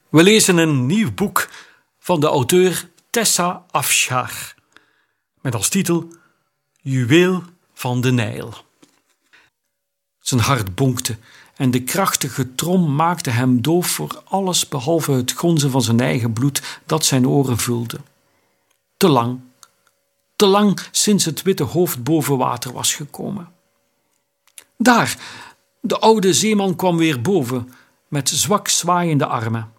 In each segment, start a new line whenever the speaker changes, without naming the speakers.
We lezen een nieuw boek van de auteur Tessa Afshar met als titel Juweel van de Nijl. Zijn hart bonkte en de krachtige trom maakte hem doof voor alles behalve het gonzen van zijn eigen bloed dat zijn oren vulde. Te lang sinds het witte hoofd boven water was gekomen. Daar, de oude zeeman kwam weer boven met zwak zwaaiende armen.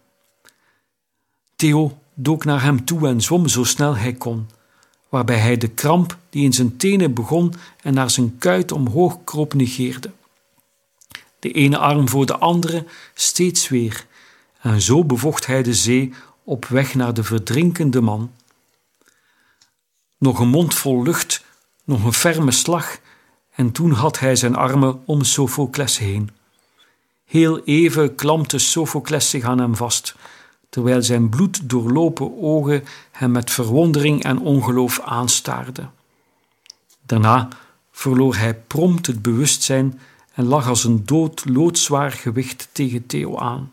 Theo dook naar hem toe en zwom zo snel hij kon, waarbij hij de kramp die in zijn tenen begon en naar zijn kuit omhoog kroop negeerde. De ene arm voor de andere steeds weer, en zo bevocht hij de zee op weg naar de verdrinkende man. Nog een mond vol lucht, nog een ferme slag, en toen had hij zijn armen om Sophokles heen. Heel even klampte Sophokles zich aan hem vast, terwijl zijn bloeddoorlopen ogen hem met verwondering en ongeloof aanstaarden. Daarna verloor hij prompt het bewustzijn en lag als een loodzwaar gewicht tegen Theo aan.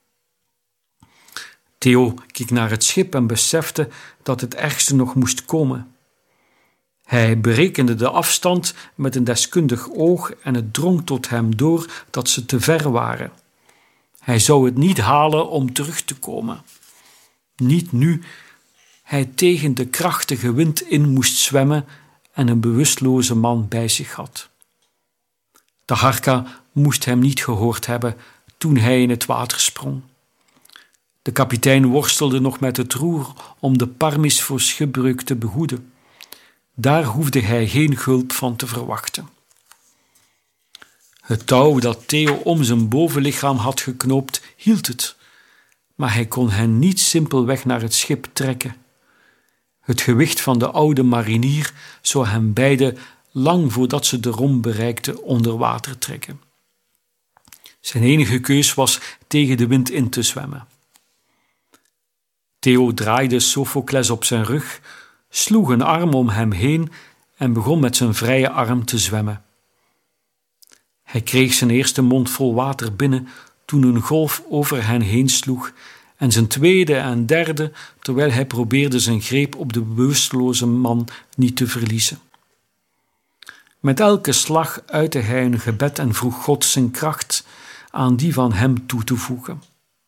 Theo keek naar het schip en besefte dat het ergste nog moest komen. Hij berekende de afstand met een deskundig oog en het drong tot hem door dat ze te ver waren. Hij zou het niet halen om terug te komen. Niet nu hij tegen de krachtige wind in moest zwemmen en een bewusteloze man bij zich had. Taharka moest hem niet gehoord hebben toen hij in het water sprong. De kapitein worstelde nog met het roer om de Parmis voor schipbreuk te behoeden. Daar hoefde hij geen hulp van te verwachten. Het touw dat Theo om zijn bovenlichaam had geknoopt, hield het, maar hij kon hen niet simpelweg naar het schip trekken. Het gewicht van de oude marinier zou hem beiden lang voordat ze de Rom bereikten onder water trekken. Zijn enige keus was tegen de wind in te zwemmen. Theo draaide Sophokles op zijn rug, sloeg een arm om hem heen en begon met zijn vrije arm te zwemmen. Hij kreeg zijn eerste mond vol water binnen toen een golf over hen heen sloeg en zijn tweede en derde terwijl hij probeerde zijn greep op de bewusteloze man niet te verliezen. Met elke slag uitte hij een gebed en vroeg God zijn kracht aan die van hem toe te voegen.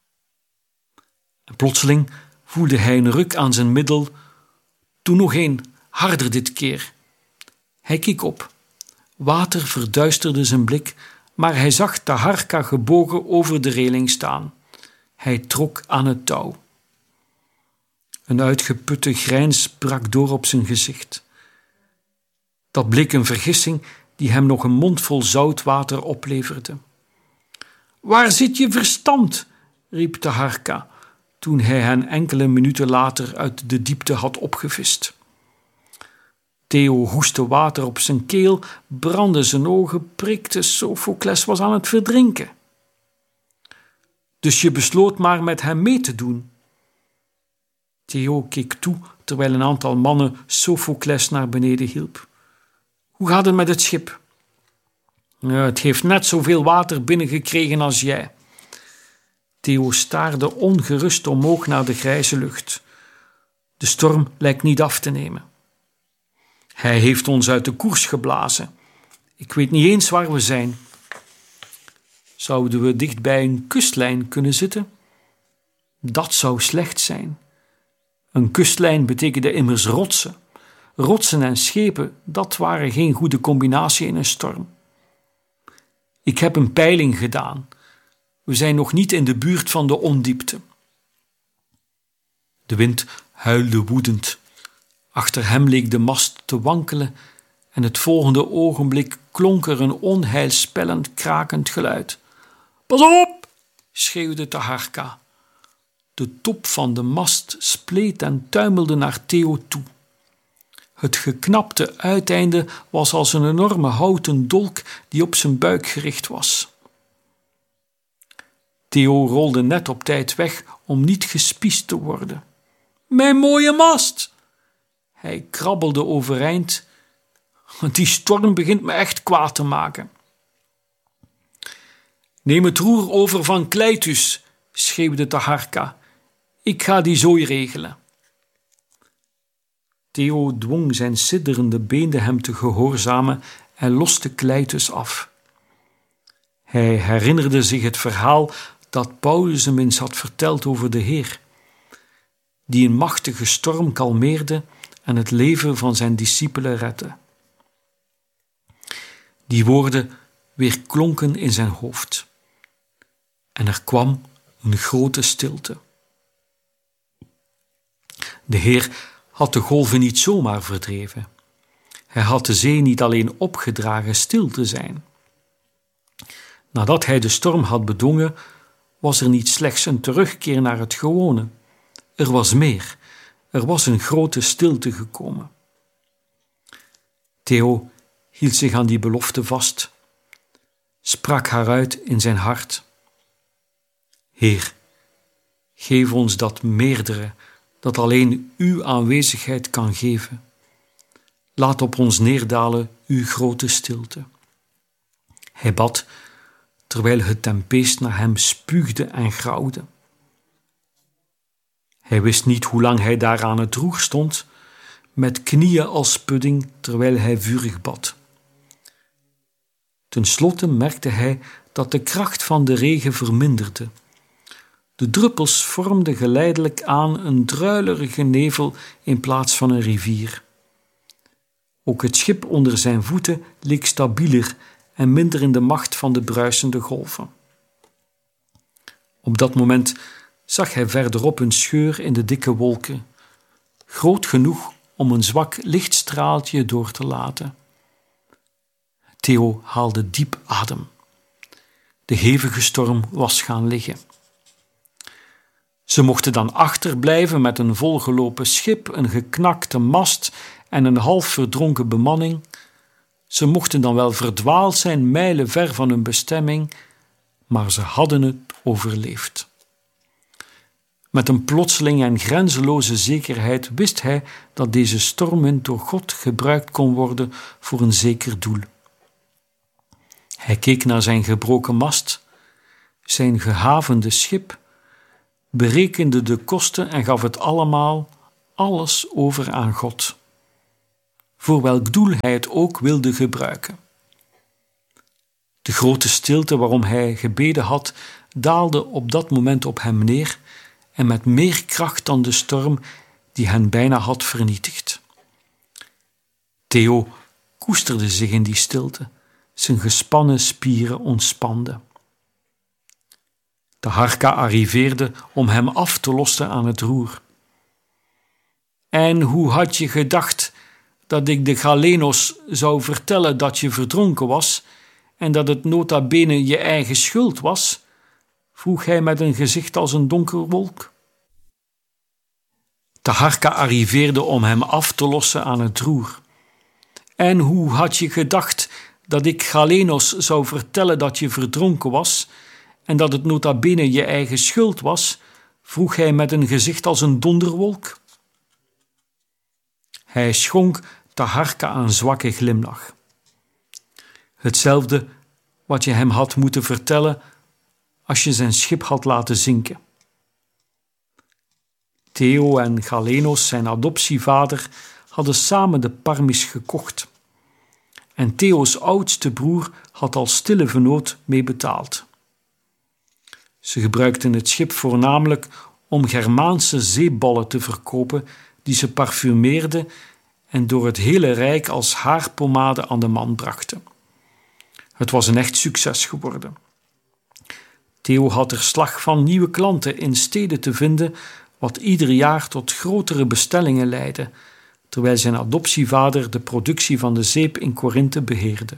En plotseling voelde hij een ruk aan zijn middel. Toen nog een, harder dit keer. Hij keek op. Water verduisterde zijn blik, maar hij zag Taharka gebogen over de reling staan. Hij trok aan het touw. Een uitgeputte grijns brak door op zijn gezicht. Dat bleek een vergissing die hem nog een mond vol zout water opleverde. "Waar zit je verstand?" riep Taharka, toen hij hen enkele minuten later uit de diepte had opgevist. Theo hoestte water op zijn keel, brandde zijn ogen, prikte. Sophokles was aan het verdrinken. "Dus je besloot maar met hem mee te doen?" Theo keek toe terwijl een aantal mannen Sophokles naar beneden hielp. "Hoe gaat het met het schip?" "Het heeft net zoveel water binnengekregen als jij." Theo staarde ongerust omhoog naar de grijze lucht. De storm lijkt niet af te nemen. "Hij heeft ons uit de koers geblazen. Ik weet niet eens waar we zijn." "Zouden we dicht bij een kustlijn kunnen zitten?" "Dat zou slecht zijn. Een kustlijn betekende immers rotsen. Rotsen en schepen, dat waren geen goede combinatie in een storm." "Ik heb een peiling gedaan. We zijn nog niet in de buurt van de ondiepte." De wind huilde woedend. Achter hem leek de mast te wankelen en het volgende ogenblik klonk er een onheilspellend krakend geluid. "Pas op!" schreeuwde Taharka. De top van de mast spleet en tuimelde naar Theo toe. Het geknapte uiteinde was als een enorme houten dolk die op zijn buik gericht was. Theo rolde net op tijd weg om niet gespiesd te worden. "Mijn mooie mast!" Hij krabbelde overeind. "Die storm begint me echt kwaad te maken." "Neem het roer over van Kleitus," schreeuwde Taharka. Ik ga die zooi regelen. Theo dwong zijn sidderende beenen hem te gehoorzamen en loste Kleitus af. Hij herinnerde zich het verhaal dat Paulus hem eens had verteld over de Heer, die een machtige storm kalmeerde en het leven van zijn discipelen redde. Die woorden weerklonken in zijn hoofd en er kwam een grote stilte. De Heer had de golven niet zomaar verdreven. Hij had de zee niet alleen opgedragen stil te zijn. Nadat hij de storm had bedwongen, was er niet slechts een terugkeer naar het gewone. Er was meer. Er was een grote stilte gekomen. Theo hield zich aan die belofte vast, sprak haar uit in zijn hart. Heer, geef ons dat meerdere, dat alleen uw aanwezigheid kan geven. Laat op ons neerdalen uw grote stilte. Hij bad, terwijl het tempeest naar hem spuugde en grauwde. Hij wist niet hoe lang hij daar aan het roer stond, met knieën als pudding, terwijl hij vurig bad. Ten slotte merkte hij dat de kracht van de regen verminderde. De druppels vormden geleidelijk aan een druilerige nevel in plaats van een rivier. Ook het schip onder zijn voeten leek stabieler en minder in de macht van de bruisende golven. Op dat moment zag hij verderop een scheur in de dikke wolken, groot genoeg om een zwak lichtstraaltje door te laten. Theo haalde diep adem. De hevige storm was gaan liggen. Ze mochten dan achterblijven met een volgelopen schip, een geknakte mast en een half verdronken bemanning. Ze mochten dan wel verdwaald zijn, mijlen ver van hun bestemming, maar ze hadden het overleefd. Met een plotseling en grenzeloze zekerheid wist hij dat deze stormwind door God gebruikt kon worden voor een zeker doel. Hij keek naar zijn gebroken mast, zijn gehavende schip, berekende de kosten en gaf het alles over aan God, voor welk doel hij het ook wilde gebruiken. De grote stilte waarom hij gebeden had, daalde op dat moment op hem neer en met meer kracht dan de storm die hen bijna had vernietigd. Theo koesterde zich in die stilte, zijn gespannen spieren ontspanden. Taharka arriveerde om hem af te lossen aan het roer. En hoe had je gedacht dat ik de Galenos zou vertellen dat je verdronken was en dat het nota bene je eigen schuld was? Vroeg hij met een gezicht als een donkere wolk. Taharka arriveerde om hem af te lossen aan het roer. En hoe had je gedacht dat ik Galenos zou vertellen dat je verdronken was en dat het nota bene je eigen schuld was? Vroeg hij met een gezicht als een donderwolk. Hij schonk Taharka een zwakke glimlach. Hetzelfde wat je hem had moeten vertellen als je zijn schip had laten zinken. Theo en Galenos, zijn adoptievader, hadden samen de Parmis gekocht. En Theo's oudste broer had als stille vennoot mee betaald. Ze gebruikten het schip voornamelijk om Germaanse zeeballen te verkopen die ze parfumeerden en door het hele rijk als haarpomade aan de man brachten. Het was een echt succes geworden. Theo had er slag van nieuwe klanten in steden te vinden, wat ieder jaar tot grotere bestellingen leidde, terwijl zijn adoptievader de productie van de zeep in Korinthe beheerde.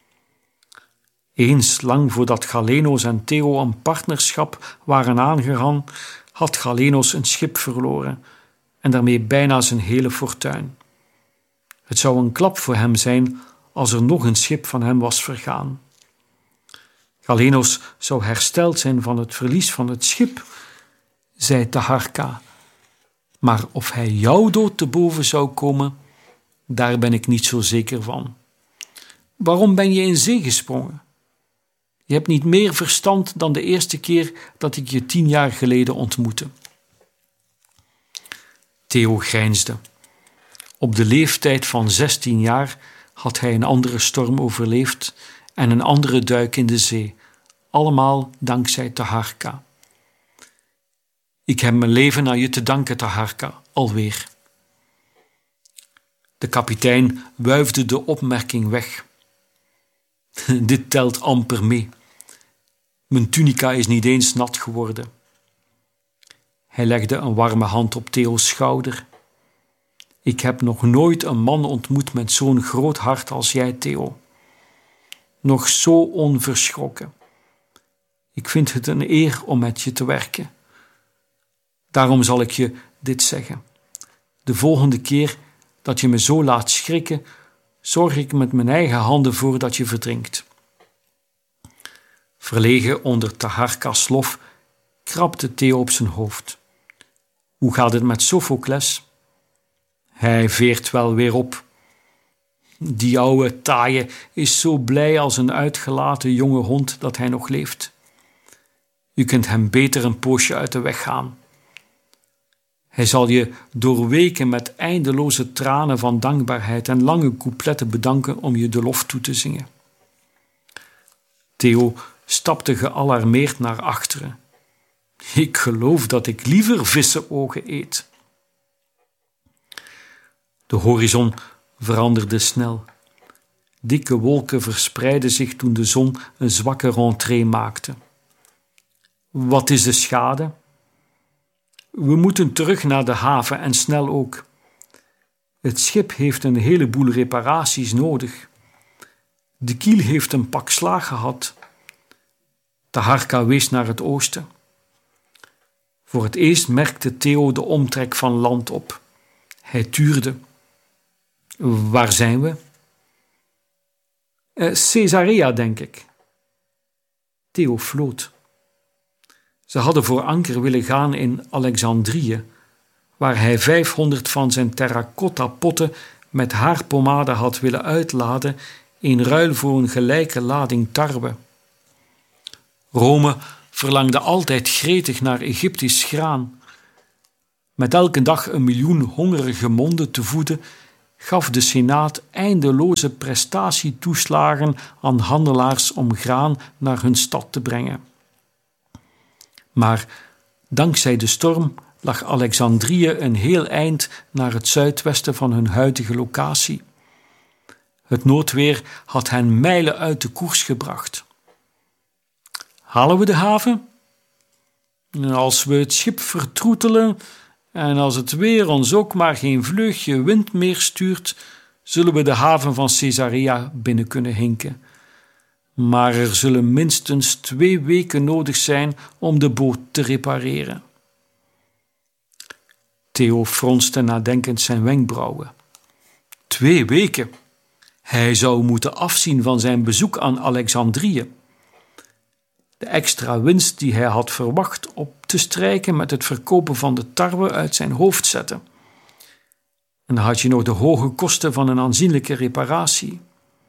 Eens lang voordat Galenos en Theo een partnerschap waren aangegaan, had Galenos een schip verloren en daarmee bijna zijn hele fortuin. Het zou een klap voor hem zijn als er nog een schip van hem was vergaan. Galenos zou hersteld zijn van het verlies van het schip, zei Taharka, maar of hij jouw dood te boven zou komen, daar ben ik niet zo zeker van. Waarom ben je in zee gesprongen? Je hebt niet meer verstand dan de eerste keer dat ik je 10 jaar geleden ontmoette. Theo grijnsde. Op de leeftijd van 16 jaar had hij een andere storm overleefd en een andere duik in de zee, allemaal dankzij Taharka. Ik heb mijn leven aan je te danken, Taharka, alweer. De kapitein wuifde de opmerking weg. Dit telt amper mee. Mijn tunica is niet eens nat geworden. Hij legde een warme hand op Theo's schouder. Ik heb nog nooit een man ontmoet met zo'n groot hart als jij, Theo. Nog zo onverschrokken. Ik vind het een eer om met je te werken. Daarom zal ik je dit zeggen. De volgende keer dat je me zo laat schrikken, zorg ik met mijn eigen handen voor dat je verdrinkt. Verlegen onder Taharka's lof krabde Theo op zijn hoofd. Hoe gaat het met Sophocles? Hij veert wel weer op. Die oude taaie is zo blij als een uitgelaten jonge hond dat hij nog leeft. U kunt hem beter een poosje uit de weg gaan. Hij zal je door weken met eindeloze tranen van dankbaarheid en lange coupletten bedanken om je de lof toe te zingen. Theo stapte gealarmeerd naar achteren. Ik geloof dat ik liever vissenogen eet. De horizon veranderde snel. Dikke wolken verspreidden zich toen de zon een zwakke rentrée maakte. Wat is de schade? We moeten terug naar de haven en snel ook. Het schip heeft een heleboel reparaties nodig. De kiel heeft een pak slaag gehad. Taharka wees naar het oosten. Voor het eerst merkte Theo de omtrek van land op. Hij tuurde. Waar zijn we? Caesarea, denk ik. Theo floot. Ze hadden voor anker willen gaan in Alexandrië, waar hij 500 van zijn terracotta potten met haarpomade had willen uitladen in ruil voor een gelijke lading tarwe. Rome verlangde altijd gretig naar Egyptisch graan. Met elke dag 1 miljoen hongerige monden te voeden, gaf de Senaat eindeloze prestatietoeslagen aan handelaars om graan naar hun stad te brengen. Maar dankzij de storm lag Alexandrië een heel eind naar het zuidwesten van hun huidige locatie. Het noodweer had hen mijlen uit de koers gebracht. Halen we de haven? Als we het schip vertroetelen en als het weer ons ook maar geen vleugje wind meer stuurt, zullen we de haven van Caesarea binnen kunnen hinken. Maar er zullen minstens 2 weken nodig zijn om de boot te repareren. Theo fronste nadenkend zijn wenkbrauwen. 2 weken? Hij zou moeten afzien van zijn bezoek aan Alexandrië. De extra winst die hij had verwacht op te strijken met het verkopen van de tarwe uit zijn hoofd zetten. En dan had je nog de hoge kosten van een aanzienlijke reparatie.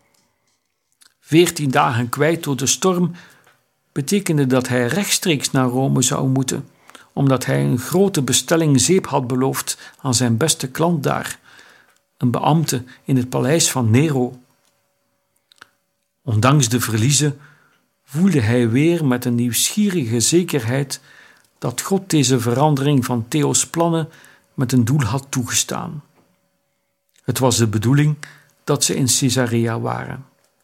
14 dagen kwijt door de storm betekende dat hij rechtstreeks naar Rome zou moeten, omdat hij een grote bestelling zeep had beloofd aan zijn beste klant daar, een beambte in het paleis van Nero. Ondanks de verliezen voelde hij weer met een nieuwsgierige zekerheid dat God deze verandering van Theo's plannen met een doel had toegestaan. Het was de bedoeling dat ze in Caesarea waren.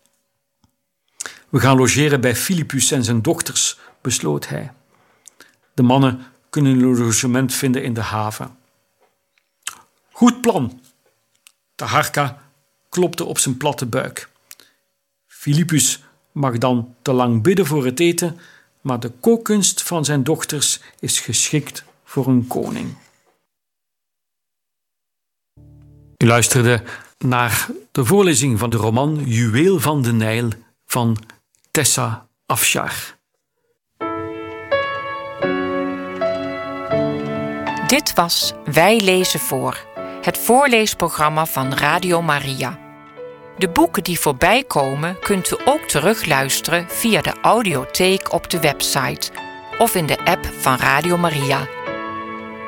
We gaan logeren bij Philippus en zijn dochters, besloot hij. De mannen kunnen een logement vinden in de haven. Goed plan. Taharka klopte op zijn platte buik. Philippus mag dan te lang bidden voor het eten, maar de kookkunst van zijn dochters is geschikt voor een koning. U luisterde naar de voorlezing van de roman Juweel van de Nijl van Tessa Afshar.
Dit was Wij lezen voor, het voorleesprogramma van Radio Maria. De boeken die voorbij komen kunt u ook terugluisteren via de audiotheek op de website of in de app van Radio Maria.